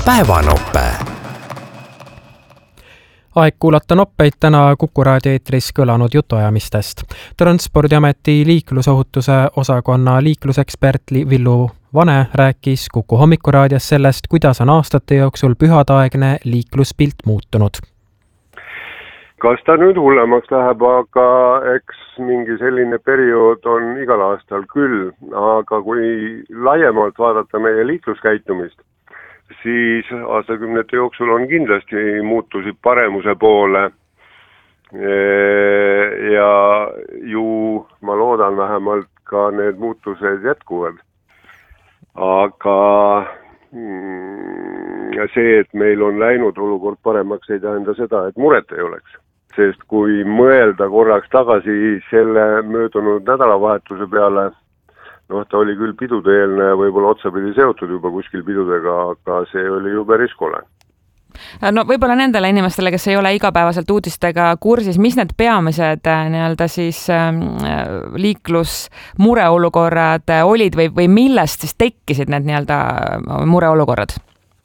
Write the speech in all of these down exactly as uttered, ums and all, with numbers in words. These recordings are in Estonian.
Päevanoppe. Aeg kuulata noppeid täna Kuku raadio eetris kõlanud jutuajamistest. Transpordiameti liiklusohutuse osakonna liiklusekspert Villu Vane rääkis Kuku hommikuraadios sellest, kuidas on aastate jooksul pühadaegne liikluspilt muutunud. Kas ta nüüd hullemaks läheb, aga eks mingi selline periood on igal aastal küll, aga kui laiemalt vaadata meie liikluskäitumist, siis aastakümnete jooksul on kindlasti muutusi paremuse poole ja ju ma loodan vähemalt ka need muutused jätkuvad. Aga see, et meil on läinud olukord paremaks, ei tähenda seda, et muret ei oleks. Sest kui mõelda korraks tagasi selle möödunud nädalavahetuse peale, noh, ta oli küll pidudeelne ja võib-olla otsapidi seotud juba kuskil pidudega, aga see oli ju päris kole. No võib-olla nendele inimestele, kes ei ole igapäevaselt uudistega kursis, mis need peamised nii-öelda siis liiklus mureolukorrad olid või, või millest siis tekkisid need nii-öelda mureolukorrad?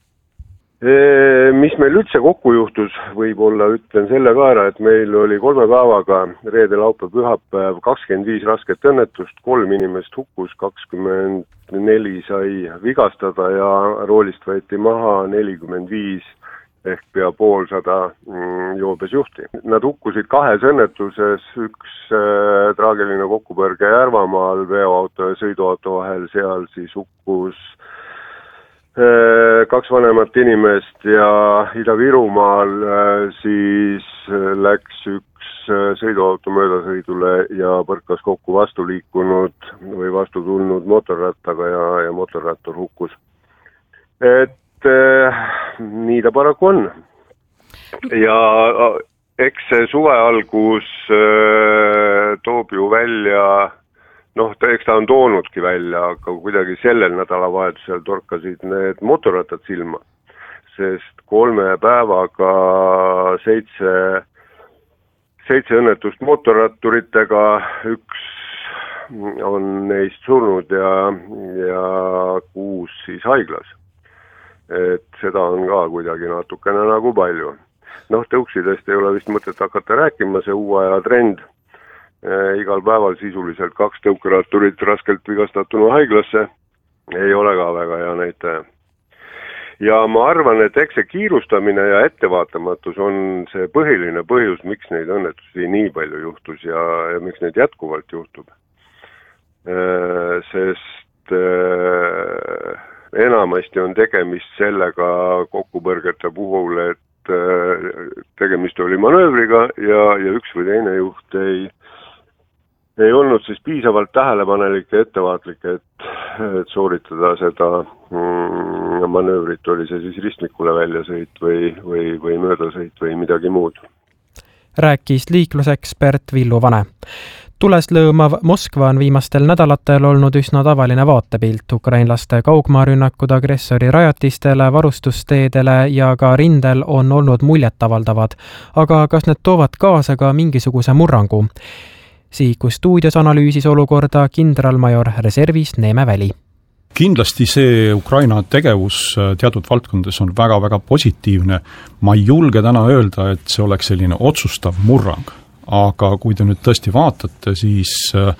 Mis meil üldse kokku juhtus, võib-olla ütlen selle ka ära, et meil oli kolme päevaga reede, laupäev, pühapäev kakskümmend viis rasket õnnetust, kolm inimest hukkus, kakskümmend neli sai vigastada ja roolist võeti maha nelikümmend viis ehk pea poolsada joobes juhti. Nad hukkusid kahes õnnetuses, üks äh, traagiline kokkupõrge Järvamaal veoauto ja sõiduauto vahel, seal siis hukkus kaks vanemat inimest ja Ida-Virumaal siis läks üks sõiduauto möödasõidule ja põrkas kokku vastu liikunud või vastu tulnud motorrattaga ja, ja motorrattur hukkus. Et eh, nii ta paraku on. Ja eks see suve algus eh, toob ju välja, noh, eks ta on toonudki välja, aga kuidagi sellel nädalavahetusel torkasid need motorrattad silma, sest kolme päevaga seitse, seitse õnnetust motorratturitega, üks on neist surnud ja, ja kuus siis haiglas. Et seda on ka kuidagi natukene nagu palju. Noh, tõuksidest ei ole vist mõtet hakata rääkima, see uue aja trend. Igal päeval sisuliselt kaks tõukeratturit raskelt vigastatuna haiglasse ei ole ka väga hea näitaja. Ja ma arvan, et eks see kiirustamine ja ettevaatamatus on see põhiline põhjus, miks neid õnnetusi nii palju juhtus ja, ja miks neid jätkuvalt juhtub. Sest enamasti on tegemist sellega kokkupõrgete puhul, et tegemist oli manöövriga ja, ja üks või teine juht ei ei olnud siis piisavalt tähelepanelik ja ettevaatlik, et, et sooritada seda mm, manöövrit, oli see siis ristmikule väljasõit või, või, või möödasõit või midagi muud. Rääkis liiklusekspert Villu Vane. Tules lõõmav Moskva on viimastel nädalatel olnud üsna tavaline vaatepilt. Ukrainlaste kaugmaarünnakud agressori rajatistele, varustusteedele ja ka rindel on olnud muljetavaldavad. Aga kas need toovad kaasa ka mingisuguse murrangu? Siiku stuudios analüüsis olukorda kindralmajor reservist Neeme Väli. Kindlasti see Ukraina tegevus teatud valdkondades on väga-väga positiivne. Ma ei julge täna öelda, et see oleks selline otsustav murrang. Aga kui te nüüd tõesti vaatate, siis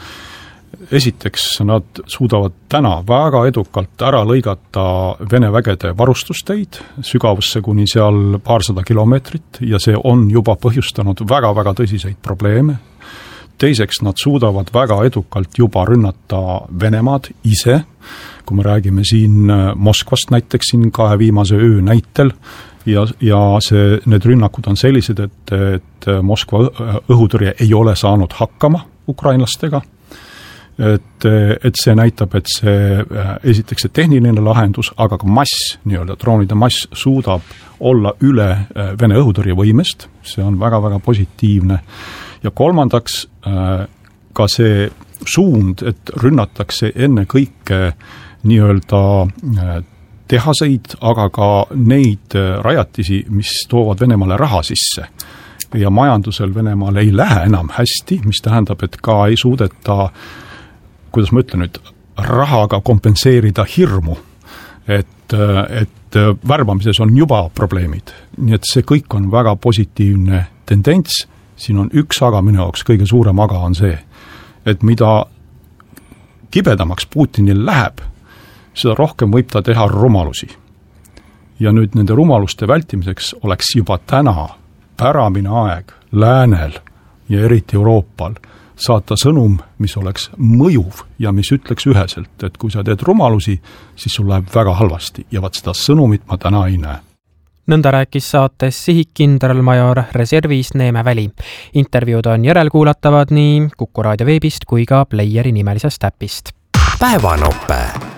esiteks nad suudavad täna väga edukalt ära lõigata Vene vägede varustusteid sügavusse kuni seal paarsada kilomeetrit ja see on juba põhjustanud väga-väga tõsiseid probleeme. Teiseks, nad suudavad väga edukalt juba rünnata Venemaad ise, kui me räägime siin Moskvast näiteks siin kahe viimase öö näitel ja, ja see, need rünnakud on sellised, et, et Moskva õhutõrje ei ole saanud hakkama ukrainlastega. Et, et see näitab, et see esiteks see tehniline lahendus, aga ka mass, nii-öelda droonide mass suudab olla üle Vene õhutõrje võimest, see on väga-väga positiivne. Ja kolmandaks ka see suund, et rünnatakse enne kõike nii-öelda tehaseid, aga ka neid rajatisi, mis toovad Venemaale raha sisse. Ja majandusel Venemaal ei lähe enam hästi, mis tähendab, et ka ei suudeta, kuidas ma ütlen nüüd, rahaga kompenseerida hirmu. et, et värbamises on juba probleemid. Nii et see kõik on väga positiivne tendents, siin on üks aga minu jaoks, kõige suurem aga on see, et mida kibedamaks Putinil läheb, seda rohkem võib ta teha rumalusi. Ja nüüd nende rumaluste vältimiseks oleks juba täna päramine aeg läänel ja eriti Euroopal saata sõnum, mis oleks mõjuv ja mis ütleks üheselt, et kui sa teed rumalusi, siis sul läheb väga halvasti ja vaat seda sõnumit ma täna ei näe. Nõnda rääkis saates sihikkindralmajor reservis Neeme Väli. Intervjuud on järelkuulatavad nii Kuku raadio veebist kui ka Playeri nimelisest äpist. Päevanope.